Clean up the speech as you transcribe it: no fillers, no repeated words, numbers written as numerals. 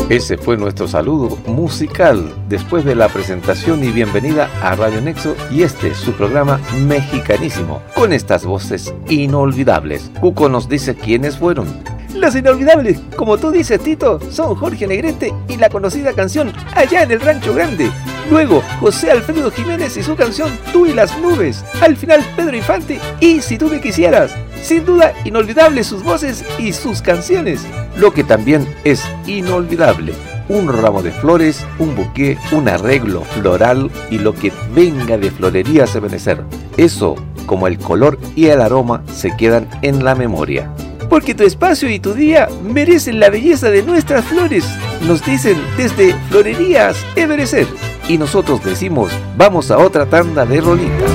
Ese fue nuestro saludo musical después de la presentación y bienvenida a Radio Nexo y su programa Mexicanísimo, con estas voces inolvidables. Cuco nos dice quiénes fueron. Los inolvidables, como tú dices, Tito, son Jorge Negrete y la conocida canción Allá en el Rancho Grande. Luego, José Alfredo Jiménez y su canción Tú y las nubes. Al final, Pedro Infante y Si tú me quisieras. Sin duda, inolvidables sus voces y sus canciones. Lo que también es inolvidable: un ramo de flores, un buqué, un arreglo floral y lo que venga de Florerías Ebenezer. Eso, como el color y el aroma, se quedan en la memoria. Porque tu espacio y tu día merecen la belleza de nuestras flores, nos dicen desde Florerías Ebenezer. Y nosotros decimos, vamos a otra tanda de rolitas.